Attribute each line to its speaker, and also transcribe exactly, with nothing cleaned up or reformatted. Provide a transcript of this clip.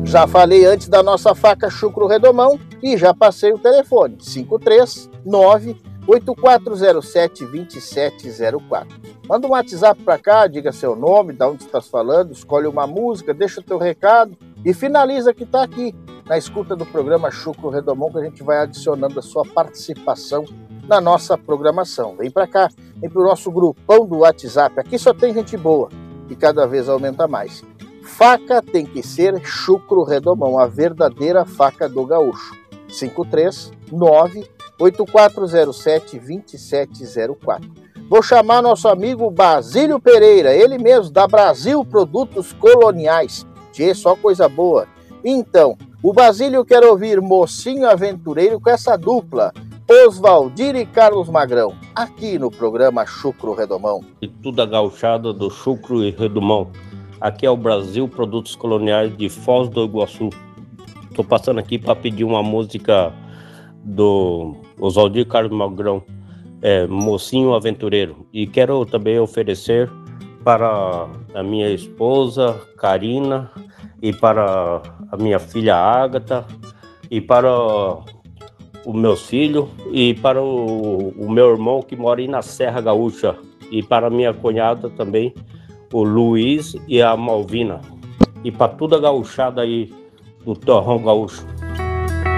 Speaker 1: Já falei antes da nossa faca Chucro Redomão e já passei o telefone, cinco três nove, oito quatro zero sete, dois sete zero quatro. Manda um WhatsApp para cá, diga seu nome, de onde estás falando, escolhe uma música, deixa o teu recado e finaliza que está aqui, na escuta do programa Chucro Redomão, que a gente vai adicionando a sua participação na nossa programação. Vem para cá, vem para o nosso grupão do WhatsApp, aqui só tem gente boa e cada vez aumenta mais. Faca tem que ser Chucro Redomão, a verdadeira faca do gaúcho. cinco três nove, oito quatro zero sete, dois sete zero quatro. Vou chamar nosso amigo Basílio Pereira, ele mesmo, da Brasil Produtos Coloniais. Tchê, só coisa boa. Então, o Basílio quer ouvir Mocinho Aventureiro com essa dupla, Oswaldir e Carlos Magrão, aqui no programa Chucro Redomão.
Speaker 2: E tudo a gauchada do Chucro e Redomão. Aqui é o Brasil Produtos Coloniais de Foz do Iguaçu. Estou passando aqui para pedir uma música do Oswaldir Carlos Magrão, é, Mocinho Aventureiro. E quero também oferecer para a minha esposa, Karina, e para a minha filha, Ágata, e para os meus filhos, e para o, o meu irmão que mora aí na Serra Gaúcha, e para a minha cunhada também, o Luiz e a Malvina, e para toda a gauchada aí do Torrão Gaúcho.